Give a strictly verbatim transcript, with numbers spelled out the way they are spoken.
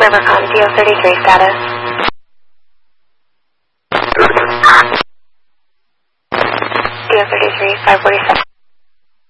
Rivercom, D O thirty-three status. D O thirty-three, five forty-seven.